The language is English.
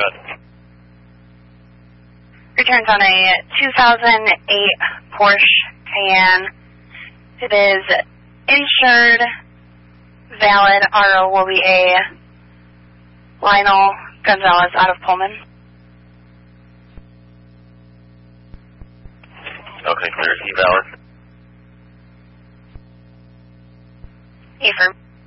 ahead. Returns on a 2008 Porsche Cayenne. It is insured, valid. RO will be a Lionel Gonzalez out of Pullman. Okay, clear. Is he valid?